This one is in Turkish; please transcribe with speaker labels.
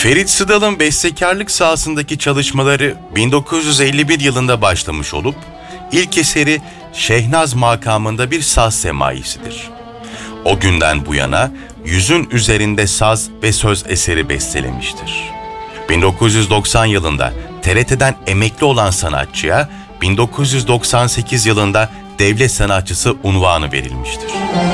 Speaker 1: Ferit Sıdal'ın bestekarlık sahasındaki çalışmaları 1951 yılında başlamış olup ilk eseri Şehnaz makamında bir saz semaisidir. O günden bu yana 100'ün üzerinde saz ve söz eseri bestelemiştir. 1990 yılında TRT'den emekli olan sanatçıya 1998 yılında devlet sanatçısı unvanı verilmiştir.